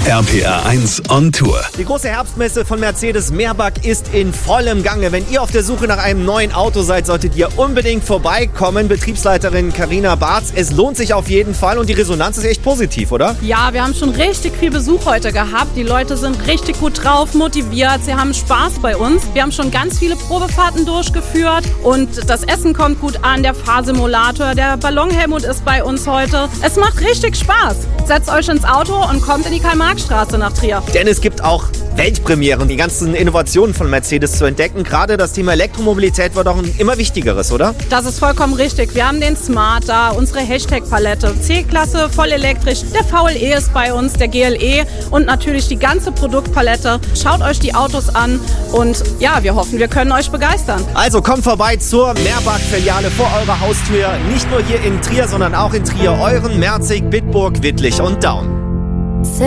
RPR 1 on Tour. Die große Herbstmesse von Mercedes-Meerbach ist in vollem Gange. Wenn ihr auf der Suche nach einem neuen Auto seid, solltet ihr unbedingt vorbeikommen. Betriebsleiterin Carina Barz, es lohnt sich auf jeden Fall und die Resonanz ist echt positiv, oder? Ja, wir haben schon richtig viel Besuch heute gehabt. Die Leute sind richtig gut drauf, motiviert, sie haben Spaß bei uns. Wir haben schon ganz viele Probefahrten durchgeführt und das Essen kommt gut an, der Fahrsimulator, der Ballonhelmut ist bei uns heute. Es macht richtig Spaß. Setzt euch ins Auto und kommt in die Karl-Marx-Straße nach Trier. Denn es gibt auch Weltpremieren, die ganzen Innovationen von Mercedes zu entdecken. Gerade das Thema Elektromobilität wird auch ein immer wichtigeres, oder? Das ist vollkommen richtig. Wir haben den Smart da, unsere Hashtag-Palette, C-Klasse, voll elektrisch, der VLE ist bei uns, der GLE und natürlich die ganze Produktpalette. Schaut euch die Autos an und ja, wir hoffen, wir können euch begeistern. Also kommt vorbei zur Meerbach-Filiale vor eurer Haustür. Nicht nur hier in Trier, sondern auch in Trier, Euren, Merzig, Bitburg, Wittlich und Daun.